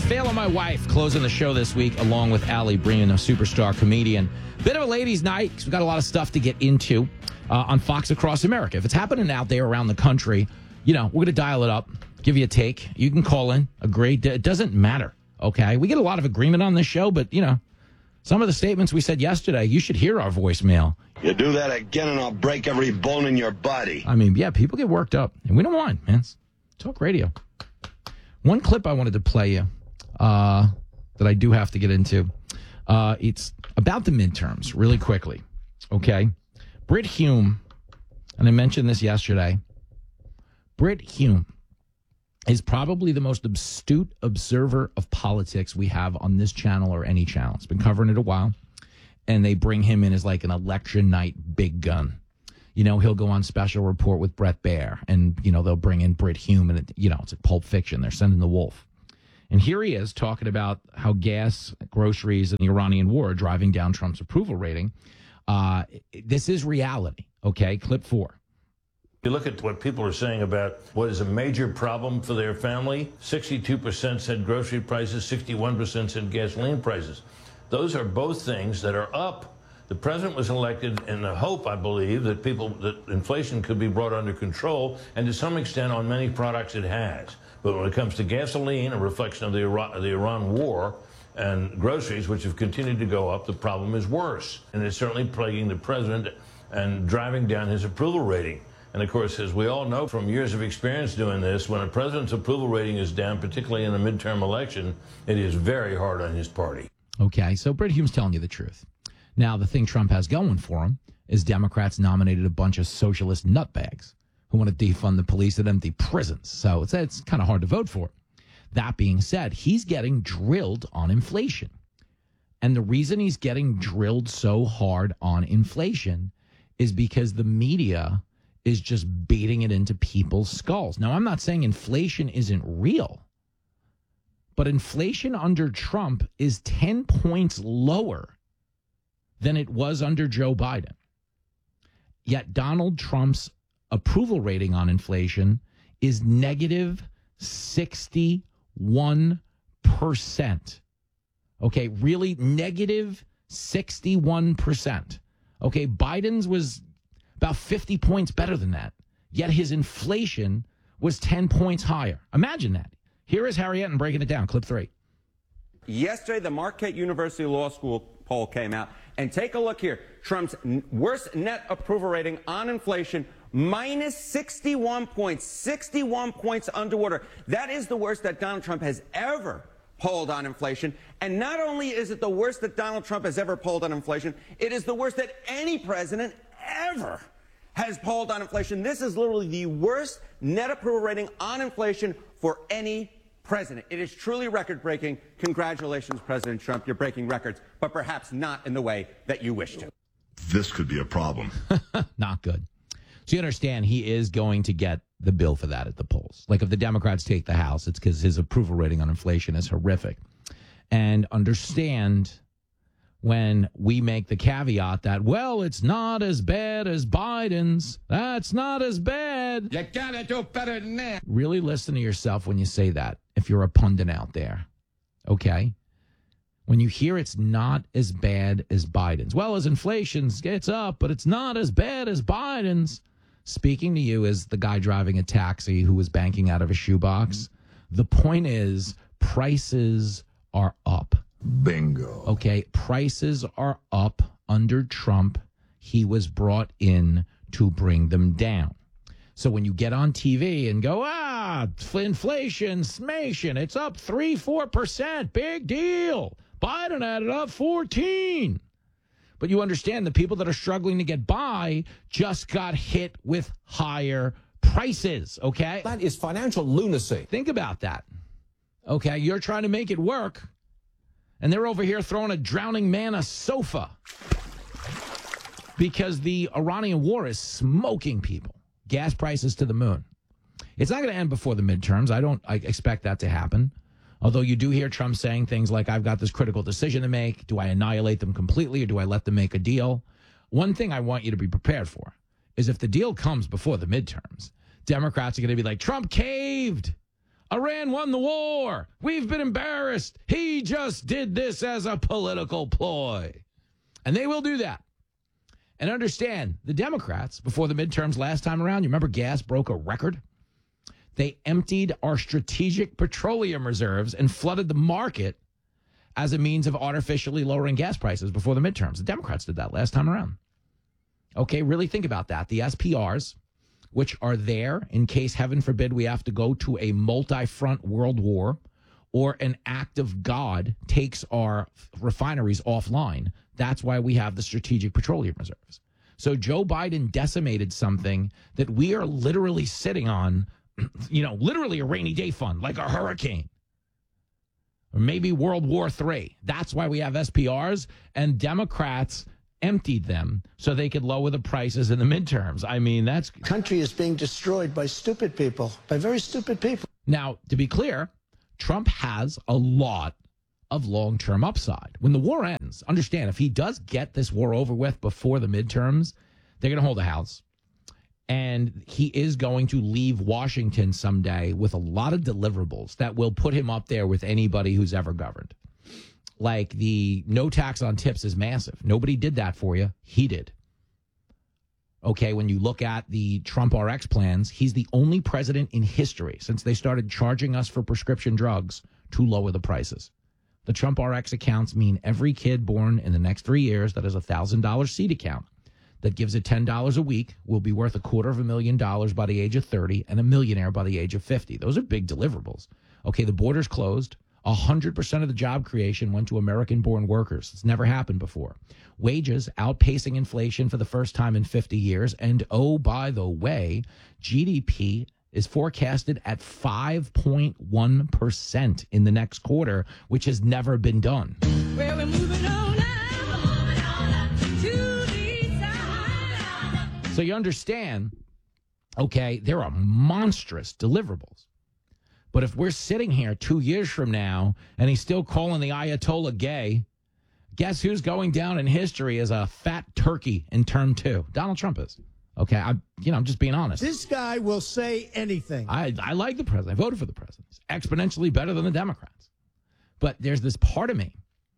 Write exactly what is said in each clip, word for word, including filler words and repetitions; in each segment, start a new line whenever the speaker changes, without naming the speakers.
Failing My Wife closing the show this week, along with Allie Breen, a superstar comedian. Bit of a ladies' night because we've got a lot of stuff to get into uh, on Fox Across America. If it's happening out there around the country, you know, we're going to dial it up, give you a take. You can call in, agree. It doesn't matter, okay? We get a lot of agreement on this show, but, you know, some of the statements we said yesterday, you should hear our voicemail.
You do that again and I'll break every bone in your body.
I mean, yeah, people get worked up, and we don't mind, man. It's talk radio. One clip I wanted to play you uh, that I do have to get into. Uh, it's about the midterms, really quickly, okay? Brit Hume, and I mentioned this yesterday, Brit Hume is probably the most astute observer of politics we have on this channel or any channel. It's been covering it a while, and they bring him in as like an election night big gun. You know, he'll go on Special Report with Bret Baier, and, you know, they'll bring in Brit Hume, and, it, you know, it's like Pulp Fiction. They're sending the wolf. And here he is talking about how gas, groceries, and the Iranian war are driving down Trump's approval rating. Uh, this is reality, okay? Clip four.
You look at what people are saying about what is a major problem for their family. sixty-two percent said grocery prices, sixty-one percent said gasoline prices. Those are both things that are up. The president was elected in the hope, I believe, that people that inflation could be brought under control, and to some extent on many products it has. But when it comes to gasoline, a reflection of the Iran, the Iran war, and groceries, which have continued to go up, the problem is worse. And it's certainly plaguing the president and driving down his approval rating. And, of course, as we all know from years of experience doing this, when a president's approval rating is down, particularly in a midterm election, it is very hard on his party.
Okay, so Brit Hume's telling you the truth. Now, the thing Trump has going for him is Democrats nominated a bunch of socialist nutbags who want to defund the police and empty prisons. So it's, it's kind of hard to vote for. That being said, he's getting drilled on inflation. And the reason he's getting drilled so hard on inflation is because the media is just beating it into people's skulls. Now, I'm not saying inflation isn't real, but inflation under Trump is ten points lower than it was under Joe Biden. Yet Donald Trump's approval rating on inflation is negative sixty-one percent. Okay, really negative sixty-one percent. Okay, Biden's was about fifty points better than that. Yet his inflation was ten points higher. Imagine that. Here is Harry Etten breaking it down. Clip three.
Yesterday, the Marquette University Law School poll came out. And take a look here. Trump's n- worst net approval rating on inflation, minus sixty-one points, sixty-one points underwater. That is the worst that Donald Trump has ever polled on inflation. And not only is it the worst that Donald Trump has ever polled on inflation, it is the worst that any president ever has polled on inflation. This is literally the worst net approval rating on inflation for any president. It is truly record-breaking. Congratulations, President Trump. You're breaking records, but perhaps not in the way that you wish to.
This could be a problem.
Not good. So you understand he is going to get the bill for that at the polls. Like if the Democrats take the House, it's because his approval rating on inflation is horrific. And understand when we make the caveat that, well, it's not as bad as Biden's. That's not as bad.
You gotta do better than that.
Really listen to yourself when you say that, if you're a pundit out there. Okay? When you hear it's not as bad as Biden's. Well, as inflation gets up, but it's not as bad as Biden's. Speaking to you as the guy driving a taxi who was banking out of a shoebox, the point is prices are up.
Bingo.
Okay, prices are up under Trump. He was brought in to bring them down. So when you get on T V and go, ah, inflation, smation, it's up three, four percent, big deal. Biden added up fourteen. But you understand the people that are struggling to get by just got hit with higher prices, okay?
That is financial lunacy.
Think about that. Okay, you're trying to make it work, and they're over here throwing a drowning man a sofa because the Iranian war is smoking people. Gas prices to the moon. It's not going to end before the midterms. I don't I expect that to happen. Although you do hear Trump saying things like, I've got this critical decision to make. Do I annihilate them completely or do I let them make a deal? One thing I want you to be prepared for is if the deal comes before the midterms, Democrats are going to be like, Trump caved. Iran won the war. We've been embarrassed. He just did this as a political ploy. And they will do that. And understand, the Democrats, before the midterms last time around, you remember gas broke a record? They emptied our strategic petroleum reserves and flooded the market as a means of artificially lowering gas prices before the midterms. The Democrats did that last time around. Okay, really think about that. The S P Rs, which are there in case, heaven forbid, we have to go to a multi-front world war or an act of God takes our refineries offline. That's why we have the strategic petroleum reserves. So Joe Biden decimated something that we are literally sitting on, you know, literally a rainy day fund, like a hurricane. Or maybe World War Three. That's why we have S P Rs, and Democrats emptied them so they could lower the prices in the midterms. I mean, that's...
Country is being destroyed by stupid people, by very stupid people.
Now, to be clear, Trump has a lot of long-term upside. When the war ends, understand, if he does get this war over with before the midterms, they're going to hold the House. And he is going to leave Washington someday with a lot of deliverables that will put him up there with anybody who's ever governed. Like the no tax on tips is massive. Nobody did that for you. He did. Okay, when you look at the Trump R X plans, he's the only president in history since they started charging us for prescription drugs to lower the prices. The Trump R X accounts mean every kid born in the next three years that has a one thousand dollars seed account that gives it ten dollars a week will be worth a quarter of a million dollars by the age of thirty and a millionaire by the age of fifty. Those are big deliverables. Okay, the border's closed. one hundred percent of the job creation went to American-born workers. It's never happened before. Wages outpacing inflation for the first time in fifty years. And, oh, by the way, G D P is forecasted at five point one percent in the next quarter, which has never been done.
Well, we're moving on now, moving on up to the side.
So you understand, okay, there are monstrous deliverables. But if we're sitting here two years from now and he's still calling the Ayatollah gay, guess who's going down in history as a fat turkey in term two? Donald Trump is. Okay, I, you know, I'm just being honest.
This guy will say anything.
I, I like the president. I voted for the president. He's exponentially better than the Democrats. But there's this part of me.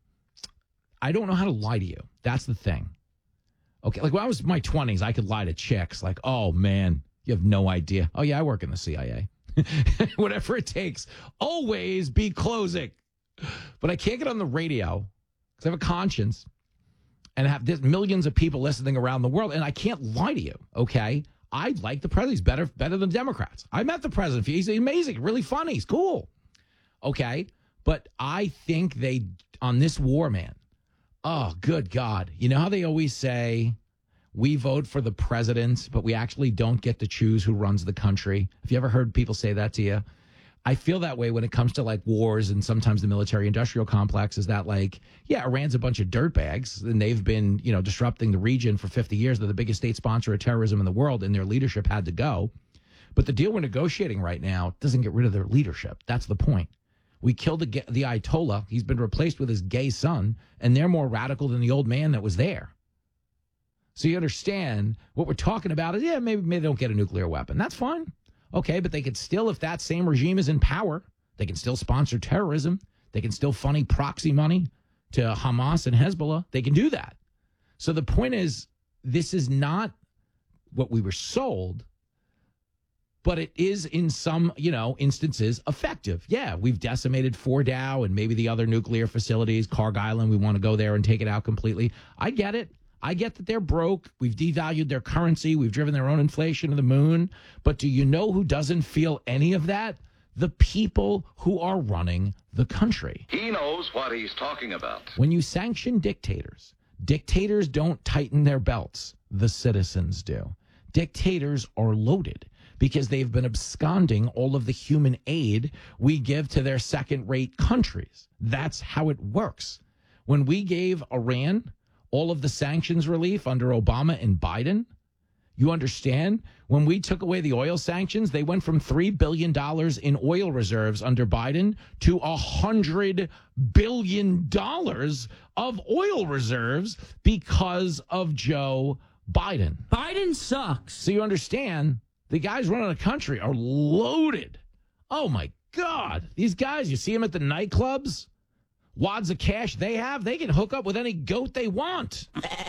I don't know how to lie to you. That's the thing. Okay, like when I was in my twenties, I could lie to chicks. Like, oh, man, you have no idea. Oh, yeah, I work in the C I A. Whatever it takes. Always be closing. But I can't get on the radio because I have a conscience and have this millions of people listening around the world, and I can't lie to you, okay? I like the president. He's better, better than Democrats. I met the president. He's amazing, really funny. He's cool, okay? But I think they, on this war, man, oh, good God. You know how they always say, we vote for the president, but we actually don't get to choose who runs the country. Have you ever heard people say that to you? I feel that way when it comes to like wars and sometimes the military industrial complex is that like, yeah, Iran's a bunch of dirtbags and they've been, you know, disrupting the region for fifty years. They're the biggest state sponsor of terrorism in the world and their leadership had to go. But the deal we're negotiating right now doesn't get rid of their leadership. That's the point. We killed the, the Ayatollah. He's been replaced with his gay son, and they're more radical than the old man that was there. So you understand what we're talking about is, yeah, maybe, maybe they don't get a nuclear weapon. That's fine. Okay, but they could still, if that same regime is in power, they can still sponsor terrorism. They can still funny proxy money to Hamas and Hezbollah. They can do that. So the point is, this is not what we were sold, but it is in some, you know, instances effective. Yeah, we've decimated Fordow and maybe the other nuclear facilities, Karg Island. We want to go there and take it out completely. I get it. I get that they're broke. We've devalued their currency. We've driven their own inflation to the moon. But do you know who doesn't feel any of that? The people who are running the country.
He knows what he's talking about.
When you sanction dictators, dictators don't tighten their belts. The citizens do. Dictators are loaded because they've been absconding all of the human aid we give to their second-rate countries. That's how it works. When we gave Iran all of the sanctions relief under Obama and Biden, you understand? When we took away the oil sanctions, they went from three billion dollars in oil reserves under Biden to one hundred billion dollars of oil reserves because of Joe Biden.
Biden sucks.
So you understand, the guys running the country are loaded. Oh, my God, these guys, you see them at the nightclubs? Wads of cash they have, they can hook up with any goat they want.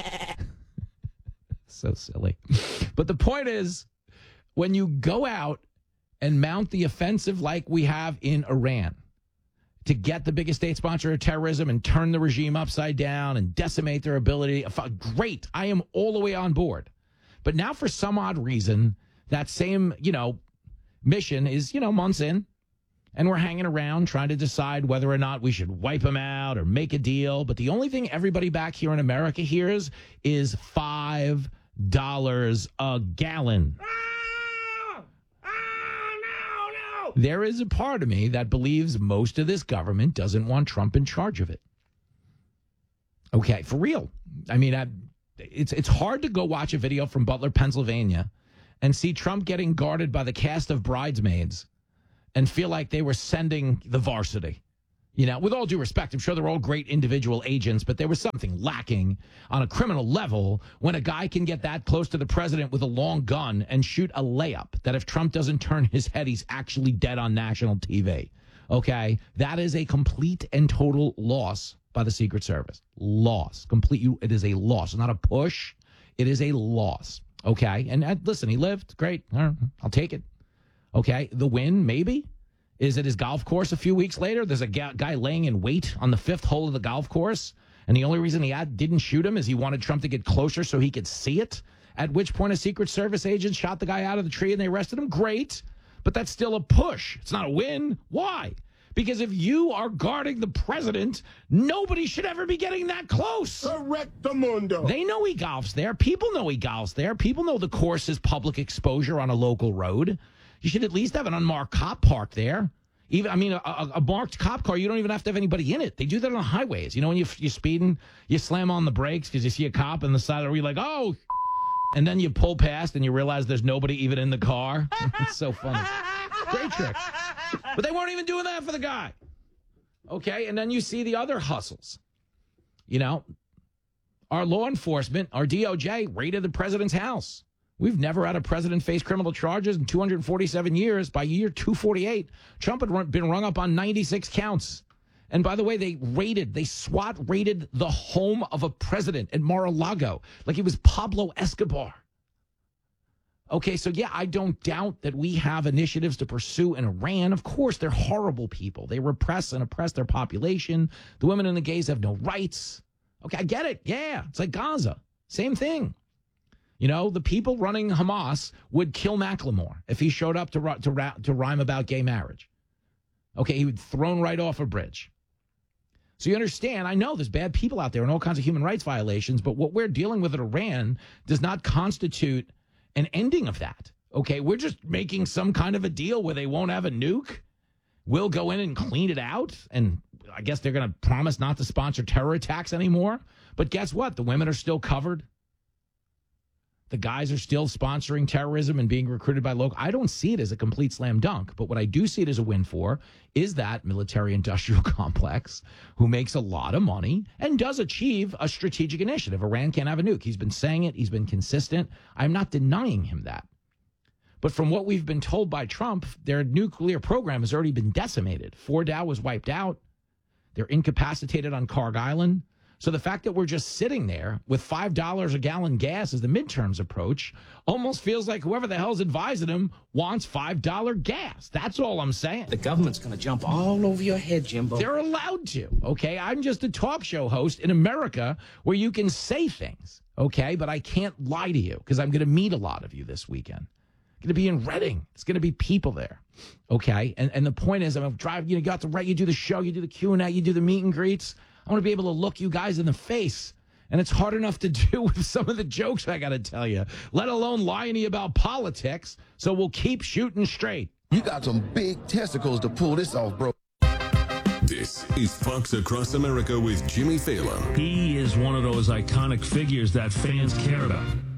So silly. But the point is, when you go out and mount the offensive like we have in Iran to get the biggest state sponsor of terrorism and turn the regime upside down and decimate their ability, great. I am all the way on board. But now for some odd reason, that same, you know, mission is, you know, months in, and we're hanging around trying to decide whether or not we should wipe them out or make a deal. But the only thing everybody back here in America hears is five dollars a gallon. Oh! Oh, no, no. There is a part of me that believes most of this government doesn't want Trump in charge of it. Okay, for real. I mean, I, it's it's hard to go watch a video from Butler, Pennsylvania, and see Trump getting guarded by the cast of Bridesmaids and feel like they were sending the varsity. You know, with all due respect, I'm sure they're all great individual agents, but there was something lacking on a criminal level when a guy can get that close to the president with a long gun and shoot a layup that if Trump doesn't turn his head, he's actually dead on national T V. Okay? That is a complete and total loss by the Secret Service. Loss. Complete. It is a loss. Not a push. It is a loss. Okay? And uh, listen, he lived. Great. I'll take it. Okay? The win, maybe? Is at his golf course a few weeks later. There's a ga- guy laying in wait on the fifth hole of the golf course. And the only reason he had, didn't shoot him is he wanted Trump to get closer so he could see it. At which point a Secret Service agent shot the guy out of the tree and they arrested him. Great. But that's still a push. It's not a win. Why? Because if you are guarding the president, nobody should ever be getting that close.
Correctamundo.
They know he golfs there. People know he golfs there. People know the course is public exposure on a local road. You should at least have an unmarked cop parked there. Even, I mean, a, a, a marked cop car, you don't even have to have anybody in it. They do that on the highways. You know, when you, you're speeding, you slam on the brakes because you see a cop on the side of the road, you're like, oh, and then you pull past and you realize there's nobody even in the car. It's so funny. Great trick. But they weren't even doing that for the guy. Okay, and then you see the other hustles. You know, our law enforcement, our D O J, raided the president's house. We've never had a president face criminal charges in two hundred forty-seven years. By year two forty-eight, Trump had run, been rung up on ninety-six counts. And by the way, they raided, they SWAT raided the home of a president at Mar-a-Lago like he was Pablo Escobar. Okay, so yeah, I don't doubt that we have initiatives to pursue in Iran. Of course, they're horrible people. They repress and oppress their population. The women and the gays have no rights. Okay, I get it. Yeah, it's like Gaza. Same thing. You know, the people running Hamas would kill Macklemore if he showed up to to to rhyme about gay marriage. Okay, he would be thrown right off a bridge. So you understand, I know there's bad people out there and all kinds of human rights violations, but what we're dealing with in Iran does not constitute an ending of that. Okay, we're just making some kind of a deal where they won't have a nuke. We'll go in and clean it out, and I guess they're going to promise not to sponsor terror attacks anymore. But guess what? The women are still covered. The guys are still sponsoring terrorism and being recruited by local. I don't see it as a complete slam dunk, but what I do see it as a win for is that military-industrial complex who makes a lot of money and does achieve a strategic initiative. Iran can't have a nuke. He's been saying it. He's been consistent. I'm not denying him that. But from what we've been told by Trump, their nuclear program has already been decimated. Fordow was wiped out. They're incapacitated on Karg Island. So the fact that we're just sitting there with five dollars a gallon gas as the midterms approach almost feels like whoever the hell's advising him wants five dollars gas. That's all I'm saying.
The government's going to jump all over your head, Jimbo.
They're allowed to, okay? I'm just a talk show host in America where you can say things, okay? But I can't lie to you because I'm going to meet a lot of you this weekend. I'm going to be in Reading. It's going to be people there, okay? And and the point is, I'm driving, you know, you got the right, you do the show, you do the Q and A, you do the meet and greets. I want to be able to look you guys in the face. And it's hard enough to do with some of the jokes I got to tell you, let alone lying to you about politics. So we'll keep shooting straight.
You got some big testicles to pull this off, bro.
This is Fox Across America with Jimmy Fallon.
He is one of those iconic figures that fans care about.